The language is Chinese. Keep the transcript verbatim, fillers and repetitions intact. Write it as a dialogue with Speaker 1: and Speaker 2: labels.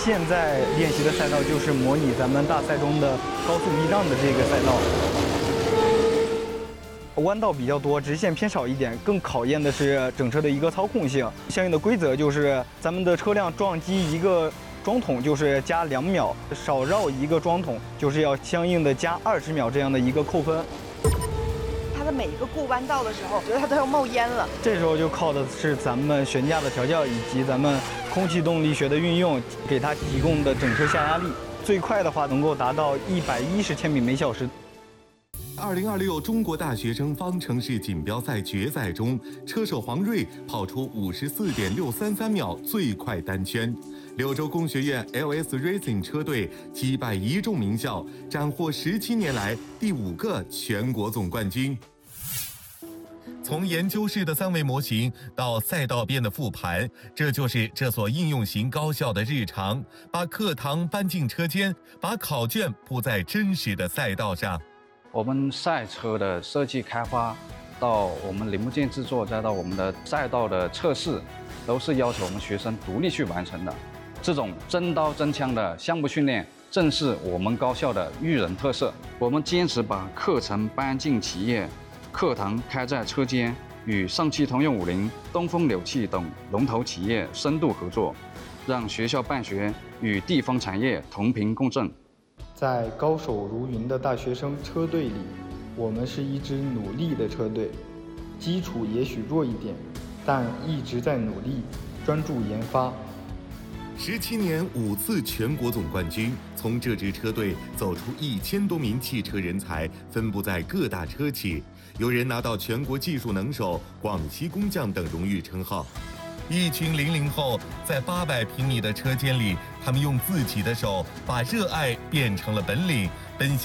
Speaker 1: 现在练习的赛道就是模拟咱们大赛中的高速避障的这个赛道。弯道比较多，直线偏少一点，更考验的是整车的一个操控性。相应的规则就是，咱们的车辆撞击一个桩筒就是加两秒，少绕一个桩筒就是要相应的加二十秒这样的一个扣分。
Speaker 2: 它的每一个过弯道的时候，我觉得它都要冒烟了。
Speaker 1: 这时候就靠的是咱们悬架的调教以及咱们空气动力学的运用，给它提供的整车下压力。最快的话能够达到一百一十千米每小时。
Speaker 3: 二零二六中国大学生方程式锦标赛决赛中，车手黄睿跑出五十四点六三三秒最快单圈。柳州工学院 L S Racing 车队击败一众名校，斩获十七年来第五个全国总冠军。从研究室的三维模型到赛道边的复盘，这就是这所应用型高校的日常。把课堂搬进车间，把考卷铺在真实的赛道上。
Speaker 4: 我们赛车的设计开发，到我们零部件制作，再到我们的赛道的测试，都是要求我们学生独立去完成的。这种真刀真枪的项目训练，正是我们高校的育人特色。我们坚持把课程搬进企业，课堂开在车间，与上汽通用五菱、东风柳汽等龙头企业深度合作，让学校办学与地方产业同频共振。
Speaker 1: 在高手如云的大学生车队里，我们是一支努力的车队，基础也许弱一点，但一直在努力，专注研发。
Speaker 3: 十七年五次全国总冠军，从这支车队走出一千多名汽车人才，分布在各大车企，有人拿到全国技术能手、广西工匠等荣誉称号。一群零零后在八百平米的车间里，他们用自己的手把热爱变成了本领，奔向